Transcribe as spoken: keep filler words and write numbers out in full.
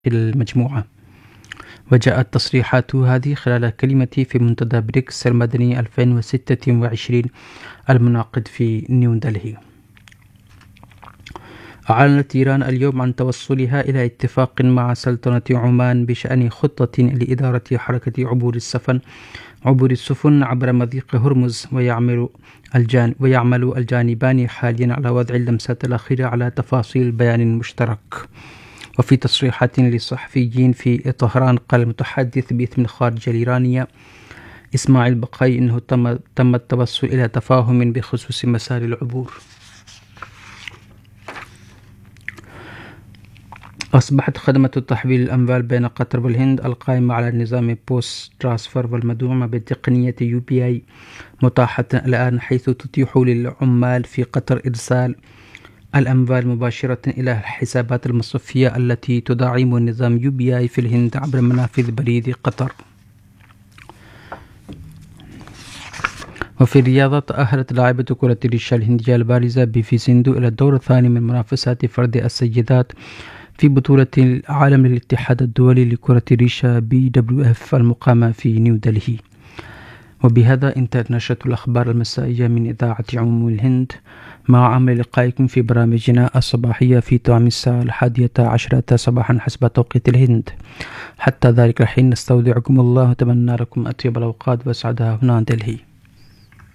المجموعة. وجاءت تصريحات هذه خلال كلمته في منتدى بريكس المدني ألفين وستة وعشرين المنعقد في نيودلهي. أعلنت إيران اليوم عن توصلها إلى اتفاق مع سلطنة عمان بشأن خطة لإدارة حركة عبور السفن عبور السفن عبر مضيق هرمز، ويعمل الجان ويعمل الجانبان حاليا على وضع اللمسات الأخيرة على تفاصيل بيان مشترك. وفي تصريحات للصحفيين في طهران، قال المتحدث باسم الخارجية الإيرانية إسماعيل بقاي إنه تم تم التوصل إلى تفاهم بخصوص مسار العبور. أصبحت خدمة تحويل الأموال بين قطر والهند القائمة على نظام بوست ترانسفر والمدعومة بتقنية يو بي آي متاحة الآن، حيث تتيح للعمال في قطر إرسال الأموال مباشرة إلى الحسابات المصرفية التي تدعم نظام يو بي آي في الهند عبر منافذ بريد قطر. وفي الرياضة، تأهلت لاعبة كرة الريشة الهندية البارزة بي في سندو إلى الدور الثاني من منافسات فرد السيدات في بطولة العالم للاتحاد الدولي لكرة الريشة بي دبليو إف المقامة في نيودلهي. وبهذا انتهت نشرة الأخبار المسائية من إذاعة عموم الهند، مع أمل لقائكم في برامجنا الصباحية في تمام الساعة الحادية عشرة صباحا حسب توقيت الهند. حتى ذلك الحين نستودعكم الله وتمنى لكم أطيب الأوقات وأسعدها هنا دلهي.